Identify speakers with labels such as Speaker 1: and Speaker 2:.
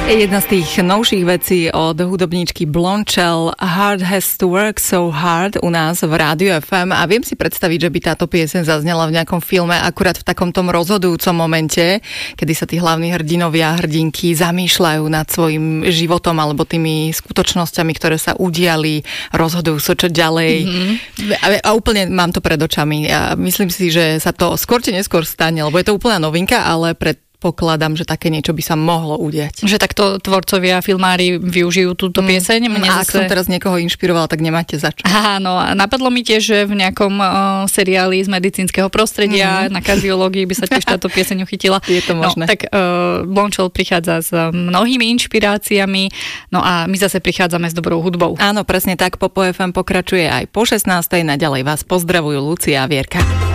Speaker 1: Jedna z tých novších vecí od hudobníčky Blondshell, Hard Has to Work So Hard, u nás v Rádiu FM, a viem si predstaviť, že by táto pieseň zaznela v nejakom filme akurát v takom tom rozhodujúcom momente, kedy sa tí hlavní hrdinovia a hrdinky zamýšľajú nad svojim životom alebo tými skutočnosťami, ktoré sa udiali, rozhodujú sa čo ďalej. A úplne mám to pred očami. Ja myslím si, že sa to skôr či neskôr stane, lebo je to úplná novinka, ale pokladám, že také niečo by sa mohlo udiať.
Speaker 2: Že takto tvorcovia, filmári využijú túto pieseň.
Speaker 1: A ak som teraz niekoho inšpirovala, tak nemáte za čo.
Speaker 2: Áno, napadlo mi tiež, že v nejakom seriáli z medicínskeho prostredia na kardiológii by sa tiež táto pieseň uchytila.
Speaker 1: Je to možné.
Speaker 2: No, tak Blondshell prichádza s mnohými inšpiráciami, no a my zase prichádzame s dobrou hudbou.
Speaker 1: Áno, presne tak. Popo FM pokračuje aj po 16:00. Naďalej vás pozdravujú Lucia a Vierka.